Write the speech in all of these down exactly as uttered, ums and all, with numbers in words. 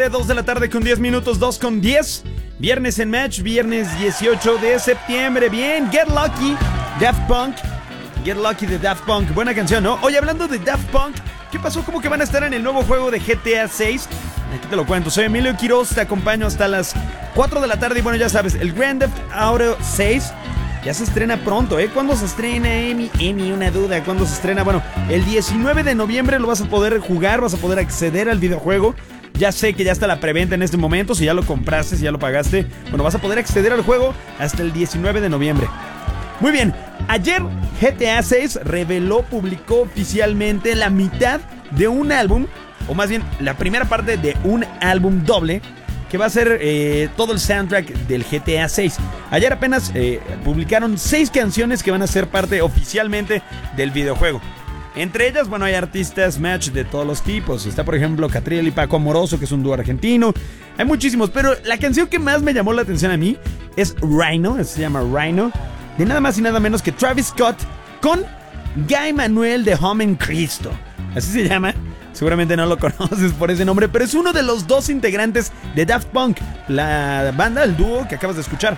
dos de la tarde con diez minutos, dos con diez. Viernes en Match, viernes dieciocho de septiembre. Bien, Get Lucky, Daft Punk. Get Lucky de Daft Punk. Buena canción, ¿no? Oye, hablando de Daft Punk, ¿qué pasó? ¿Cómo que van a estar en el nuevo juego de G T A seis? Aquí te lo cuento. Soy Emilio Quiroz, te acompaño hasta las cuatro de la tarde. Y bueno, ya sabes, el Grand Theft Auto seis ya se estrena pronto, ¿eh? ¿Cuándo se estrena, Emi? Emi, una duda. ¿Cuándo se estrena? Bueno, el diecinueve de noviembre lo vas a poder jugar, vas a poder acceder al videojuego. Ya sé que ya está la preventa en este momento. Si ya lo compraste, si ya lo pagaste, bueno, vas a poder acceder al juego hasta el diecinueve de noviembre. Muy bien, ayer G T A seis reveló, publicó oficialmente la mitad de un álbum, o más bien la primera parte de un álbum doble, que va a ser eh, todo el soundtrack del G T A seis. Ayer apenas eh, publicaron seis canciones que van a ser parte oficialmente del videojuego. Entre ellas, bueno, hay artistas Match de todos los tipos. Está, por ejemplo, Catriel y Paco Amoroso, que es un dúo argentino. Hay muchísimos, pero la canción que más me llamó la atención a mí es Rhino, se llama Rhino, de nada más y nada menos que Travis Scott con Guy Manuel de Homem Cristo. Así se llama. Seguramente no lo conoces por ese nombre, pero es uno de los dos integrantes de Daft Punk, la banda, el dúo que acabas de escuchar.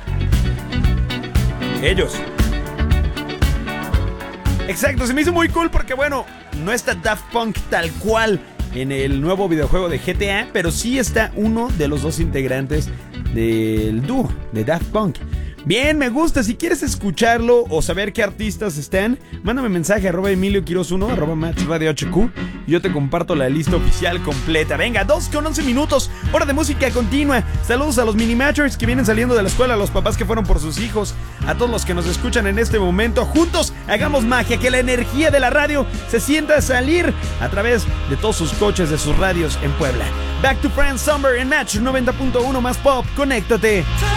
Ellos. Exacto, se me hizo muy cool porque, bueno, no está Daft Punk tal cual en el nuevo videojuego de G T A, pero sí está uno de los dos integrantes del dúo de Daft Punk. Bien, me gusta. Si quieres escucharlo o saber qué artistas están, mándame mensaje arroba Emilio Quiroz uno, arroba Match Radio H Q, y yo te comparto la lista oficial completa. Venga, dos con once minutos, hora de música continua. Saludos a los mini matchers que vienen saliendo de la escuela, a los papás que fueron por sus hijos, a todos los que nos escuchan en este momento. Juntos hagamos magia, que la energía de la radio se sienta salir a través de todos sus coches, de sus radios en Puebla. Back to Friends Summer en Match noventa punto uno más pop. Conéctate.